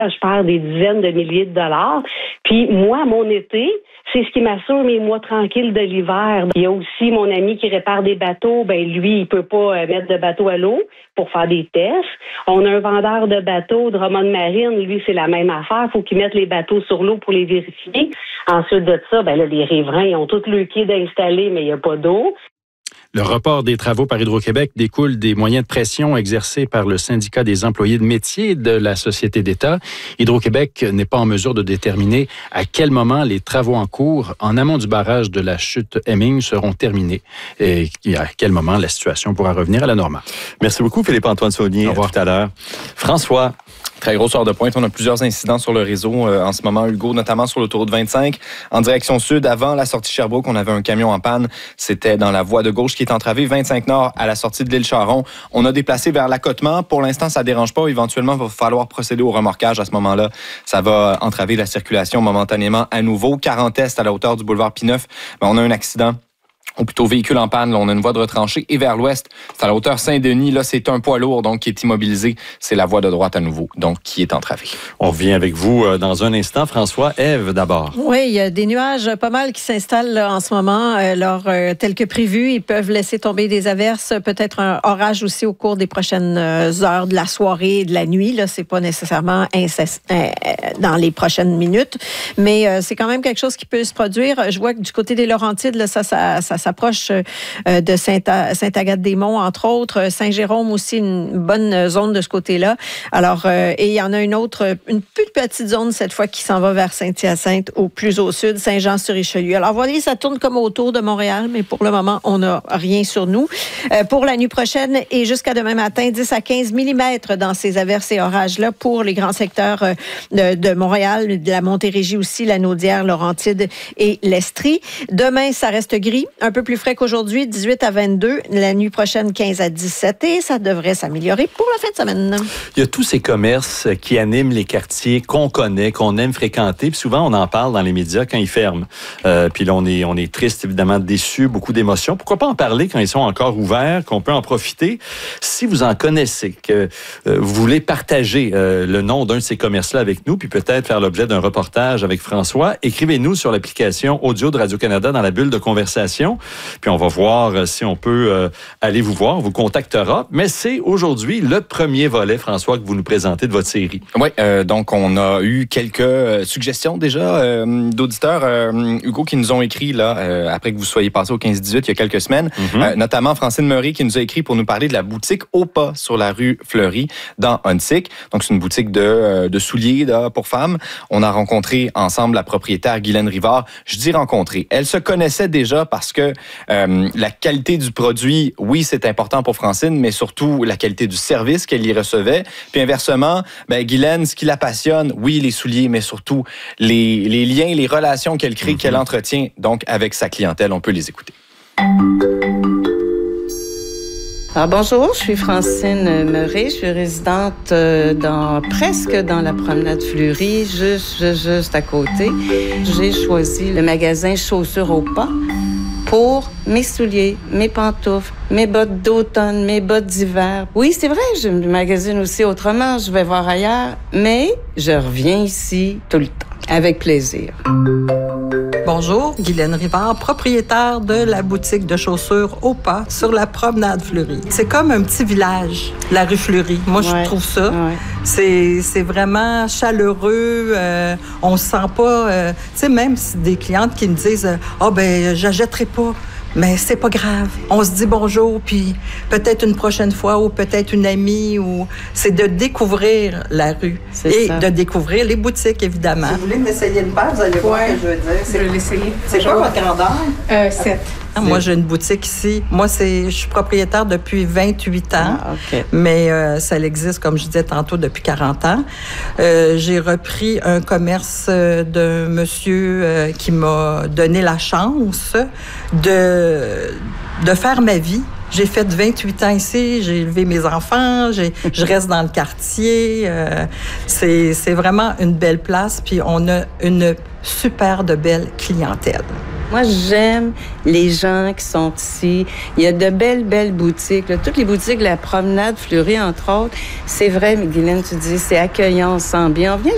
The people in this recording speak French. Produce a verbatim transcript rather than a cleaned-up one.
je perds des dizaines de milliers de dollars. Puis moi, mon été, c'est ce qui m'assure mes mois tranquilles de l'hiver. Il y a aussi mon ami qui répare des bateaux. Ben lui, il peut pas mettre de bateau à l'eau pour faire des tests. On a un vendeur de bateaux, Drummond Marine. Lui, c'est la même affaire. Faut qu'il mette les bateaux sur l'eau pour les vérifier. Ensuite de ça, ben là, les riverains, ils ont tout le quai d'installer, mais il n'y a pas d'eau. Le report des travaux par Hydro-Québec découle des moyens de pression exercés par le syndicat des employés de métier de la société d'État. Hydro-Québec n'est pas en mesure de déterminer à quel moment les travaux en cours en amont du barrage de la chute Hemming seront terminés et à quel moment la situation pourra revenir à la normale. Merci beaucoup, Philippe-Antoine Saunier. Au revoir. Tout à l'heure. François. Très grosse heure de pointe. On a plusieurs incidents sur le réseau euh, en ce moment, Hugo, notamment sur l'autoroute vingt-cinq. En direction sud, avant la sortie Sherbrooke, on avait un camion en panne. C'était dans la voie de gauche qui est entravée. vingt-cinq Nord à la sortie de l'île Charon. On a déplacé vers l'accotement. Pour l'instant, ça ne dérange pas. Éventuellement, il va falloir procéder au remorquage à ce moment-là. Ça va entraver la circulation momentanément à nouveau. quarante Est à la hauteur du boulevard Pineuf. Ben, on a un accident. Ou plutôt véhicule en panne, là, on a une voie de retranchée. Et vers l'ouest, c'est à la hauteur Saint-Denis, là, c'est un poids lourd donc qui est immobilisé. C'est la voie de droite à nouveau, donc qui est entravée. On revient avec vous euh, dans un instant. François, Ève d'abord. Oui, il y a des nuages pas mal qui s'installent là, en ce moment. Alors, euh, tel que prévu, ils peuvent laisser tomber des averses, peut-être un orage aussi au cours des prochaines heures de la soirée et de la nuit. Là, c'est pas nécessairement incess- euh, dans les prochaines minutes, mais euh, c'est quand même quelque chose qui peut se produire. Je vois que du côté des Laurentides, là, ça, ça, ça s'approche euh, de Saint- Sainte-Agathe-des-Monts, entre autres. Saint-Jérôme aussi, une bonne zone de ce côté-là. Alors, euh, et il y en a une autre, une plus petite zone cette fois qui s'en va vers Saint-Hyacinthe, au plus au sud, Saint-Jean-sur-Richelieu. Alors, vous voyez, ça tourne comme autour de Montréal, mais pour le moment, on n'a rien sur nous. Euh, pour la nuit prochaine et jusqu'à demain matin, dix à quinze millimètres dans ces averses et orages-là pour les grands secteurs euh, de, de Montréal, de la Montérégie aussi, la Naudière, Laurentide et l'Estrie. Demain, ça reste gris, un peu plus frais qu'aujourd'hui, dix-huit à vingt-deux. La nuit prochaine, quinze à dix-sept. Et ça devrait s'améliorer pour la fin de semaine. Il y a tous ces commerces qui animent les quartiers qu'on connaît, qu'on aime fréquenter. Puis souvent, on en parle dans les médias quand ils ferment. Euh, puis là, on est, on est triste, évidemment, déçu, beaucoup d'émotions. Pourquoi pas en parler quand ils sont encore ouverts, qu'on peut en profiter? Si vous en connaissez, que euh, vous voulez partager euh, le nom d'un de ces commerces-là avec nous, puis peut-être faire l'objet d'un reportage avec François, écrivez-nous sur l'application audio de Radio-Canada dans la bulle de conversation. Puis on va voir si on peut euh, aller vous voir, on vous contactera. Mais c'est aujourd'hui le premier volet, François, que vous nous présentez de votre série. Oui, euh, donc on a eu quelques euh, suggestions déjà euh, d'auditeurs, euh, Hugo, qui nous ont écrit là euh, après que vous soyez passé au quinze dix-huit il y a quelques semaines, mm-hmm. euh, notamment Francine Murray qui nous a écrit pour nous parler de la boutique Au Pas sur la rue Fleury dans Huntsic. Donc c'est une boutique de, euh, de souliers là, pour femmes. On a rencontré ensemble la propriétaire Guylaine Rivard. Je dis rencontré. Elle se connaissait déjà parce que euh, la qualité du produit, oui, c'est important pour Francine, mais surtout la qualité du service qu'elle y recevait. Puis inversement, ben, Guylaine, ce qui la passionne, oui, les souliers, mais surtout les, les liens, les relations qu'elle crée, mm-hmm. qu'elle entretient donc avec sa clientèle. On peut les écouter. Alors bonjour, je suis Francine Murray, je suis résidente dans, presque dans la promenade Fleury, juste, juste, juste à côté. J'ai choisi le magasin Chaussures Au Pas pour mes souliers, mes pantoufles, mes bottes d'automne, mes bottes d'hiver. Oui, c'est vrai, je magasine aussi autrement, je vais voir ailleurs, mais je reviens ici tout le temps, avec plaisir. Bonjour, Guylaine Rivard, propriétaire de la boutique de chaussures Au Pas sur la promenade Fleury. C'est comme un petit village, la rue Fleury. Moi, ouais, je trouve ça. Ouais. C'est, c'est vraiment chaleureux. Euh, on se sent pas... Euh, tu sais, même si des clientes qui me disent « Ah, oh, ben, j'achèterai pas ». Mais c'est pas grave. On se dit bonjour, puis peut-être une prochaine fois, ou peut-être une amie, ou c'est de découvrir la rue. C'est et ça. De découvrir les boutiques, évidemment. Si vous voulez m'essayer une paire, vous allez voir ouais. ce que je veux dire. C'est, je vais l'essayer. C'est quoi votre grandeur? Euh, sept. Ah, moi, j'ai une boutique ici. Moi, c'est, je suis propriétaire depuis vingt-huit ans, ah, okay. mais euh, ça existe, comme je disais tantôt, depuis quarante ans. Euh, j'ai repris un commerce d'un monsieur euh, qui m'a donné la chance de, de faire ma vie. J'ai fait vingt-huit ans ici, j'ai élevé mes enfants, j'ai, je reste dans le quartier. Euh, c'est, c'est vraiment une belle place, puis on a une super de belle clientèle. Moi, j'aime les gens qui sont ici. Il y a de belles, belles boutiques. Là. Toutes les boutiques, la promenade Fleury, entre autres. C'est vrai, mais Guylaine, tu dis, c'est accueillant, on se sent bien. On vient